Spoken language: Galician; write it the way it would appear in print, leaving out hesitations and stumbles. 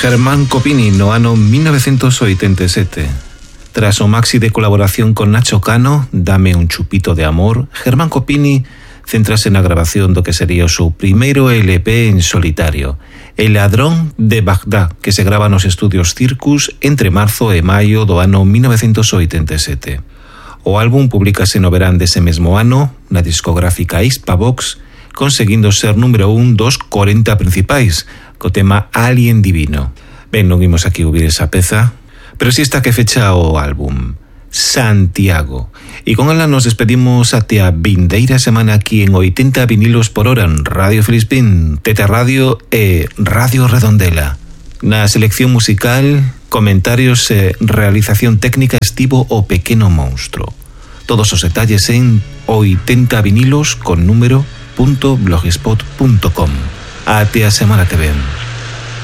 Germán Copini no ano 1987. Tras o maxi de colaboración con Nacho Cano, Dame un chupito de amor, Germán Copini céntrase na grabación do que sería o seu primeiro LP en solitario, El ladrón de Bagdad, que se grava nos estudios Circus entre marzo e maio do ano 1987. O álbum publicase no verán dese mesmo ano na discográfica Hispavox, conseguindo ser número 1 dos 40 principais, co tema Alien Divino. Ben, non imos aquí ouvir esa peza, pero si está que fecha o álbum, Santiago. E con ela nos despedimos até a vindeira semana aquí en 80 vinilos por hora en Radio Filispín, Teta Radio e Radio Redondela. Na selección musical, comentarios e realización técnica estivo o Pequeno Monstro. Todos os detalles en 80 vinilos con número.blogspot.com. Até a semana que ven.